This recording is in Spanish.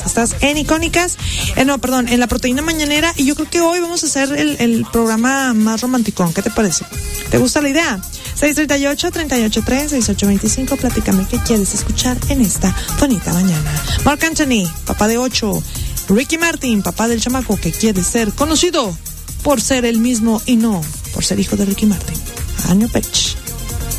Estás en Icónicas, en la Proteína Mañanera, y yo creo que hoy vamos a hacer el programa más romanticón. ¿Qué te parece? ¿Te gusta la idea? 638-383-6825, platícame qué quieres escuchar en esta bonita mañana. Marc Anthony, papá de 8. Ricky Martin, papá del chamaco que quiere ser conocido por ser el mismo y no por ser hijo de Ricky Martin. Año Pech.